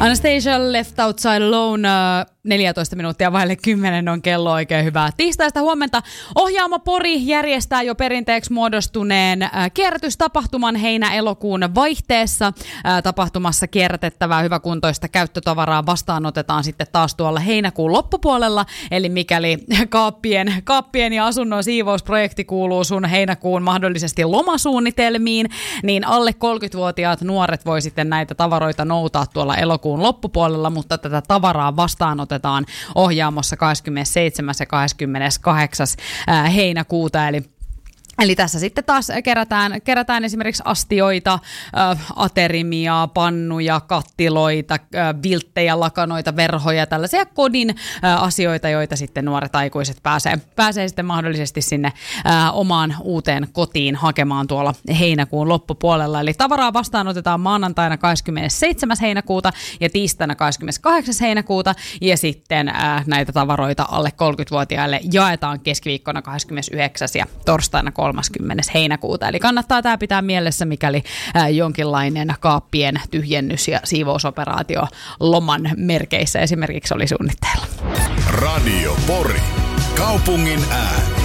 Anastasia Left Outside Alone, 14 minuuttia vaille 10 on kello, oikein hyvää tiistaista huomenta. Ohjaamo Pori järjestää jo perinteeksi muodostuneen kierrätystapahtuman heinä-elokuun vaihteessa. Tapahtumassa kierrätettävää hyväkuntoista käyttötavaraa vastaanotetaan sitten taas tuolla heinäkuun loppupuolella. Eli mikäli kaappien ja asunnon siivousprojekti kuuluu sun heinäkuun mahdollisesti lomasuunnitelmiin, niin alle 30-vuotiaat nuoret voi sitten näitä tavaroita noutaa tuolla elokuun loppupuolella, mutta tätä tavaraa vastaanotetaan ohjaamossa 27. ja 28. heinäkuuta, Eli tässä sitten taas kerätään esimerkiksi astioita, aterimia, pannuja, kattiloita, vilttejä, lakanoita, verhoja, tällaisia kodin asioita, joita sitten nuoret aikuiset pääsee sitten mahdollisesti sinne omaan uuteen kotiin hakemaan tuolla heinäkuun loppupuolella. Eli tavaraa vastaanotetaan maanantaina 27. heinäkuuta ja tiistaina 28. heinäkuuta ja sitten näitä tavaroita alle 30-vuotiaille jaetaan keskiviikkona 29. ja torstaina 30. heinäkuuta. Eli kannattaa tämä pitää mielessä, mikäli jonkinlainen kaappien tyhjennys- ja siivousoperaatio loman merkeissä esimerkiksi oli suunnitteilla. Radio Pori. Kaupungin ääni.